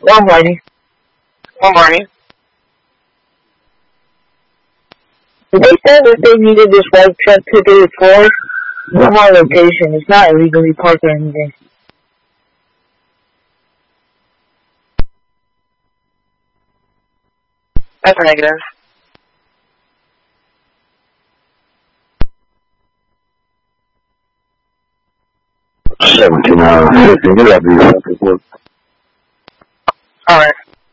One morning. They said that they needed this white truck to do it for one more location. It's not illegally parked or anything. That's a negative. Alright.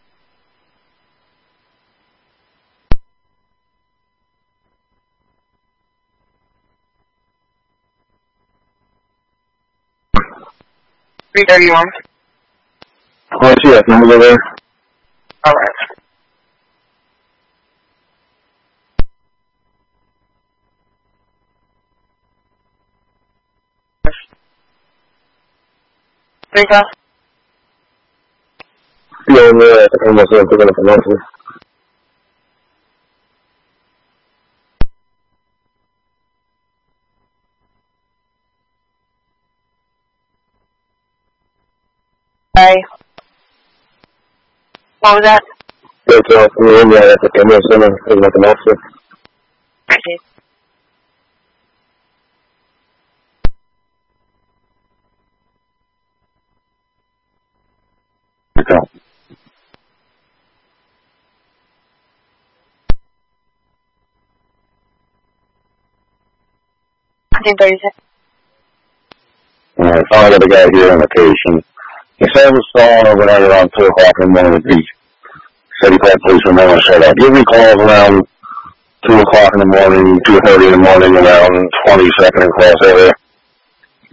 $331. Oh, I see that number there. Alright. Think so? Yeah, I'm almost picking up an answer. Hey. What was that? Yeah, so from the India, that's okay. I'm picking up an answer. I see. Okay. Alright, so I got a guy here on the patient. He said it was falling overnight around 2 o'clock in the morning. He said he called police from there. So give me calls around 2 o'clock in the morning, 2:30 in the morning, around 22nd and Cross area.